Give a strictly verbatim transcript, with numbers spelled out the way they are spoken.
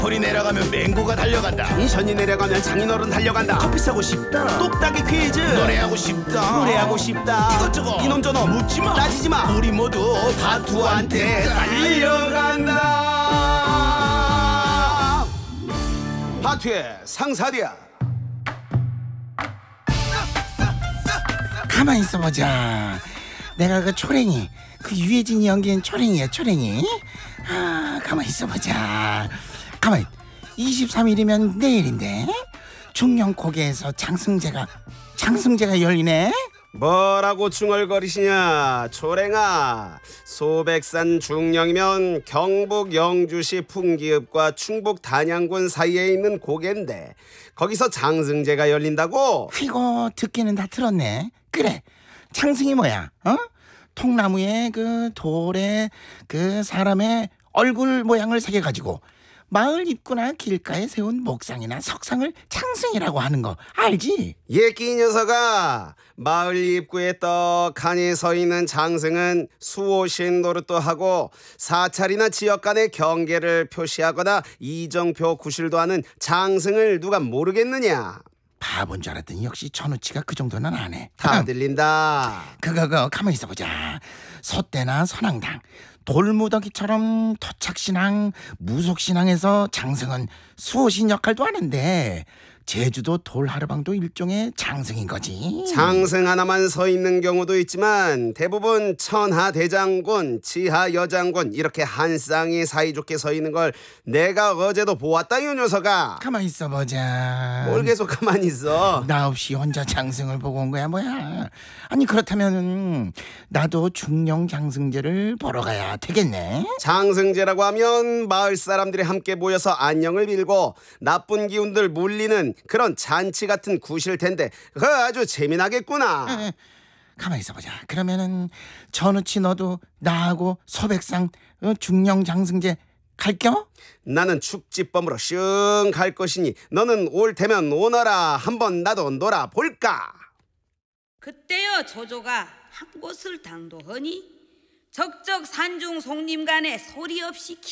불이 내려가면 맹구가 달려간다. 텐션이 내려가면 장인어른 달려간다. 커피 사고 싶다. 똑딱이 퀴즈. 노래하고 싶다. 노래하고 싶다. 이것저것 이놈 저놈 묻지마. 따지지마. 우리 모두 다투한테 달려간다. 하투의 상사디야. 가만히 있어보자. 내가 그 초랭이, 그 유해진이 연기한 초랭이야, 초랭이. 아, 가만히 있어보자. 가만히. 이십삼 일이면 내일인데 중령고개에서 장승제가 장승제가 열리네. 뭐라고 중얼거리시냐 초랭아. 소백산 중령이면 경북 영주시 풍기읍과 충북 단양군 사이에 있는 고개인데 거기서 장승제가 열린다고? 아이고, 듣기는 다 들었네. 그래, 장승이 뭐야? 어? 통나무에 그 돌에 그 사람의 얼굴 모양을 새겨가지고 마을 입구나 길가에 세운 목상이나 석상을 장승이라고 하는 거 알지? 예끼 녀석아, 마을 입구에 떡하니 서 있는 장승은 수호신 노릇도 하고 사찰이나 지역 간의 경계를 표시하거나 이정표 구실도 하는 장승을 누가 모르겠느냐? 바본 줄 알았더니 역시 전우치가 그 정도는 안 해. 다 들린다. 그거 그거 가만히 있어보자. 소떼나 선앙당, 돌무더기처럼 토착신앙, 무속신앙에서 장승은 수호신 역할도 하는데 제주도 돌하르방도 일종의 장승인 거지. 장승 하나만 서 있는 경우도 있지만 대부분 천하대장군, 지하여장군 이렇게 한 쌍이 사이좋게 서 있는 걸 내가 어제도 보았다 이 녀석아. 가만히 있어보자. 뭘 계속 가만히 있어. 나 없이 혼자 장승을 보고 온 거야 뭐야? 아니 그렇다면 나도 중령 장승제를 보러 가야 되겠네. 장승제라고 하면 마을 사람들이 함께 모여서 안녕을 빌고 나쁜 기운들 물리는 그런 잔치 같은 구실 텐데 그 아주 재미나겠구나. 가만히 있어보자. 그러면은 전우치 너도 나하고 소백상 어, 중령 장승제 갈겨? 나는 축지범으로 슝 갈 것이니 너는 올 테면 오너라. 한번 나도 놀아볼까. 그때여 조조가 한 곳을 당도하니 적적 산중 송림 간에 소리 없이